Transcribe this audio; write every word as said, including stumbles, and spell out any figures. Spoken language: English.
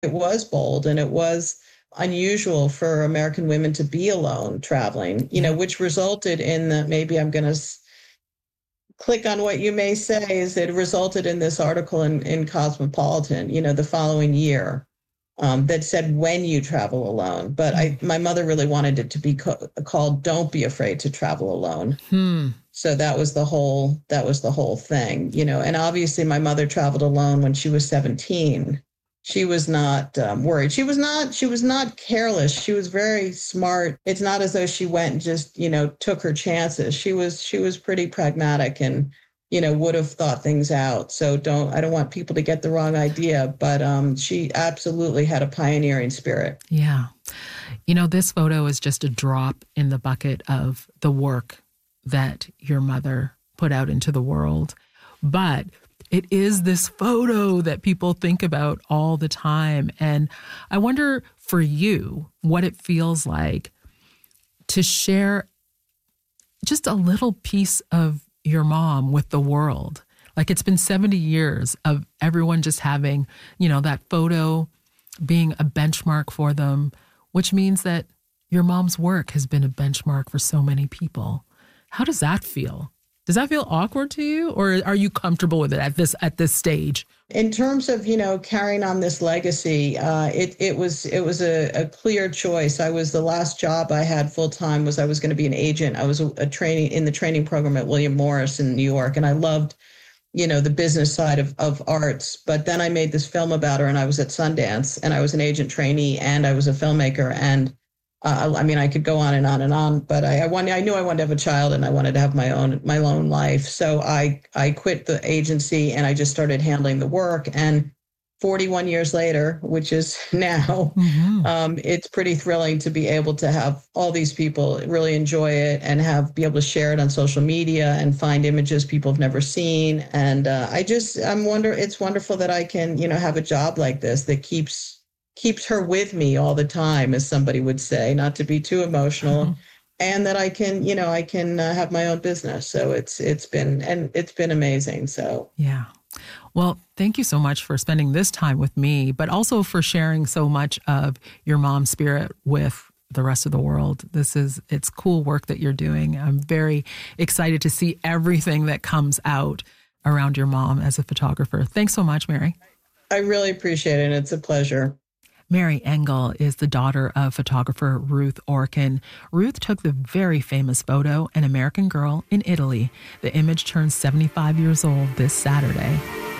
It was bold and it was unusual for American women to be alone traveling, you know, which resulted in the, maybe I'm going to click on what you may say, is it resulted in this article in, in Cosmopolitan, you know, the following year, um, that said, when you travel alone. But I, my mother really wanted it to be co- called Don't Be Afraid to Travel Alone. Hmm. So that was the whole, that was the whole thing, you know, and obviously my mother traveled alone when she was seventeen. She was not um, worried. She was not, she was not careless. She was very smart. It's not as though she went and just, you know, took her chances. She was, she was pretty pragmatic and, you know, would have thought things out. So don't, I don't want people to get the wrong idea, but um, she absolutely had a pioneering spirit. Yeah. You know, this photo is just a drop in the bucket of the work that your mother put out into the world. But it is this photo that people think about all the time. And I wonder for you what it feels like to share just a little piece of your mom with the world. Like, it's been seventy years of everyone just having, you know, that photo being a benchmark for them, which means that your mom's work has been a benchmark for so many people. How does that feel? Does that feel awkward to you, or are you comfortable with it at this at this stage? In terms of, you know, carrying on this legacy, uh, it it was it was a, a clear choice. I was the last job I had full time was I was going to be an agent. I was a, a training in the training program at William Morris in New York, and I loved, you know, the business side of, of arts. But then I made this film about her, and I was at Sundance, and I was an agent trainee, and I was a filmmaker, and Uh, I mean, I could go on and on and on, but I, I wanted, I knew I wanted to have a child and I wanted to have my own, my own life. So I, I quit the agency and I just started handling the work. And forty-one years later, which is now, mm-hmm. um, it's pretty thrilling to be able to have all these people really enjoy it and have, be able to share it on social media and find images people have never seen. And uh, I just, I'm wonder, it's wonderful that I can, you know, have a job like this that keeps keeps her with me all the time, as somebody would say, not to be too emotional, mm-hmm. and that I can, you know, I can uh, have my own business. So it's, it's been, and it's been amazing. So, yeah. Well, thank you so much for spending this time with me, but also for sharing so much of your mom's spirit with the rest of the world. This is, it's cool work that you're doing. I'm very excited to see everything that comes out around your mom as a photographer. Thanks so much, Mary. I really appreciate it. It's a pleasure. Mary Engel is the daughter of photographer Ruth Orkin. Ruth took the very famous photo, An American Girl in Italy. The image turns seventy-five years old this Saturday.